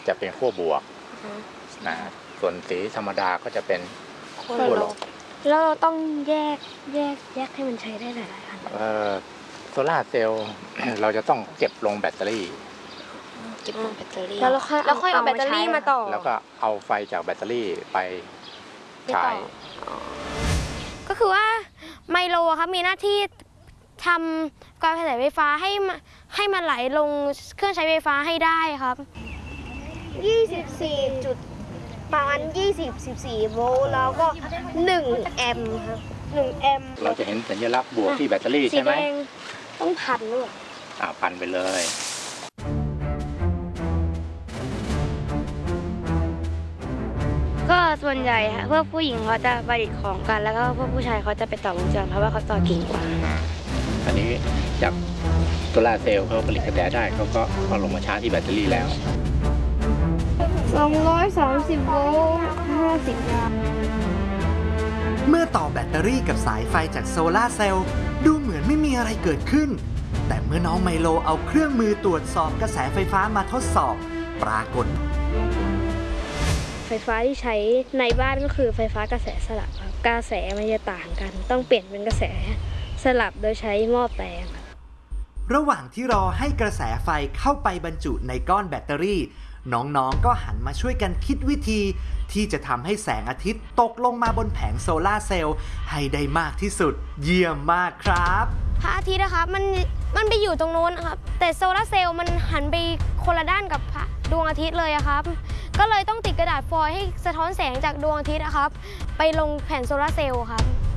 จะเป็นขั้วบวกนะส่วนสีธรรมดาก็จะเป็นขั้วลบแล้วเราต้องแยกให้มันใช้ได้หลายๆอันโซล่าเซลล์ เราจะต้องเก็บลงแบตเตอรี่แล้วค่อยเอาแบตเตอรี่มาต่อแล้วก็เอาไฟจากแบตเตอรี่ไปใช้ก็คือว่าไมโลครับมีหน้าที่ทำการกระแสไฟฟ้าให้มันไหลลงเครื่องใช้ไฟฟ้าให้ได้ครับ24จุดประมาณ14โวลต์แล้วก็1แอมป์ครับ1แอมป์เราจะเห็นสัญลักษณ์บวกที่แบตเตอรี่ใช่ไหมสีแดงต้องพันด้วยพันไปเลยก็ส่วนใหญ่ค่ะพวกผู้หญิงเขาจะประดิษฐ์ของกันแล้วก็พวกผู้ชายเขาจะไปต่อวงจรเพราะว่าเขาต่อเก่งกว่าอันนี้จากโซลาร์เซลล์เขาผลิตกระแสได้เขาก็เอาลงมาชาร์จที่แบตเตอรี่แล้ว 230โวลต์50 เมื่อต่อแบตเตอรี่กับสายไฟจากโซลาร์เซลล์ดูเหมือนไม่มีอะไรเกิดขึ้นแต่เมื่อน้องไมโลเอาเครื่องมือตรวจสอบกระแสไฟฟ้ามาทดสอบปรากฏไฟฟ้าที่ใช้ในบ้านก็คือไฟฟ้ากระแสสลับครับกระแสมันจะต่างกันต้องเปลี่ยนเป็นกระแสสลับโดยใช้หม้อแปลงระหว่างที่รอให้กระแสไฟเข้าไปบรรจุในก้อนแบตเตอรี่น้องๆก็หันมาช่วยกันคิดวิธีที่จะทำให้แสงอาทิตย์ตกลงมาบนแผงโซลาร์เซลล์ให้ได้มากที่สุดเยี่ยมมากครับพระอาทิตย์นะครับมันไปอยู่ตรงโน้นครับแต่โซลาร์เซลล์มันหันไปคนละด้านกับดวงอาทิตย์เลยครับก็เลยต้องติดกระดาษฟอยล์ให้สะท้อนแสงจากดวงอาทิตย์นะครับไปลงแผ่นโซลาร์เซลล์ครับ